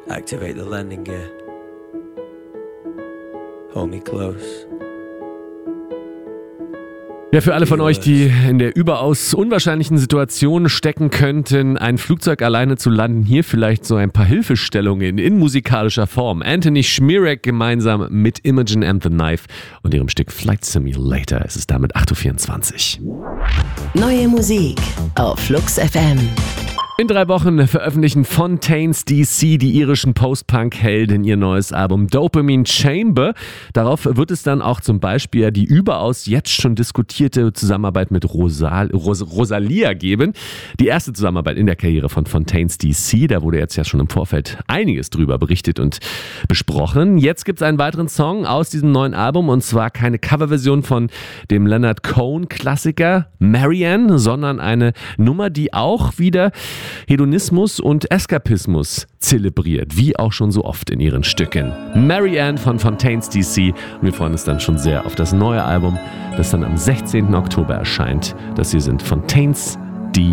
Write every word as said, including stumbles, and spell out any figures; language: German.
Activate the landing gear. Hold me close. Ja, für alle von euch, die in der überaus unwahrscheinlichen Situation stecken könnten, ein Flugzeug alleine zu landen, hier vielleicht so ein paar Hilfestellungen in musikalischer Form. Anthony Schmierek gemeinsam mit Imogen and the Knife und ihrem Stück Flight Simulator. Es ist damit acht Uhr vierundzwanzig. Neue Musik auf Flux F M. In drei Wochen veröffentlichen Fontaines D C, die irischen Post-Punk-Helden, ihr neues Album Dopamine Chamber. Darauf wird es dann auch zum Beispiel die überaus jetzt schon diskutierte Zusammenarbeit mit Rosal- Ros- Rosalia geben. Die erste Zusammenarbeit in der Karriere von Fontaines D C, da wurde jetzt ja schon im Vorfeld einiges drüber berichtet und besprochen. Jetzt gibt es einen weiteren Song aus diesem neuen Album, und zwar keine Coverversion von dem Leonard Cohen-Klassiker Marianne, sondern eine Nummer, die auch wieder Hedonismus und Eskapismus zelebriert, wie auch schon so oft in ihren Stücken. Marianne von Fontaines D C, und wir freuen uns dann schon sehr auf das neue Album, das dann am sechzehnten Oktober erscheint. Das hier sind Fontaines